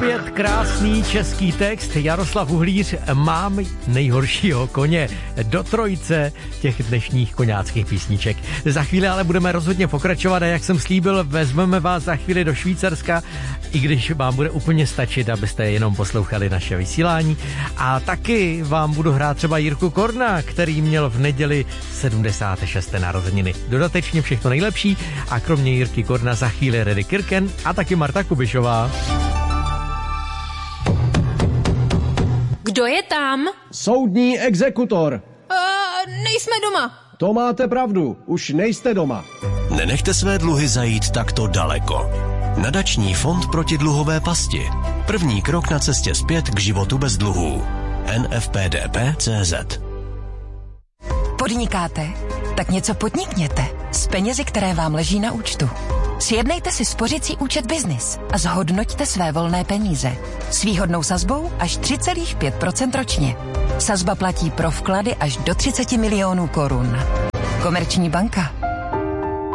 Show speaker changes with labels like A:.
A: opět krásný český text. Jaroslav Uhlíř, mám nejhoršího koně, do trojice těch dnešních koňáckých písniček. Za chvíli ale budeme rozhodně pokračovat a jak jsem slíbil, vezmeme vás za chvíli do Švýcarska, i když vám bude úplně stačit, abyste jenom poslouchali naše vysílání. A taky vám budu hrát třeba Jirku Korna, který měl v neděli 76. narozeniny. Dodatečně všechno nejlepší a kromě Jirky Korna za chvíli Reddy Kirken a taky Marta Kubišová.
B: Kdo je tam?
C: Soudní exekutor.
B: Nejsme doma.
C: To máte pravdu, už nejste doma.
D: Nenechte své dluhy zajít takto daleko. Nadační fond proti dluhové pasti. První krok na cestě zpět k životu bez dluhů. nfpdp.cz.
E: Podnikáte? Tak něco podnikněte s penězi, které vám leží na účtu. Sjednejte si spořicí účet Business a zhodnoťte své volné peníze. S výhodnou sazbou až 3,5% ročně. Sazba platí pro vklady až do 30 milionů korun. Komerční banka.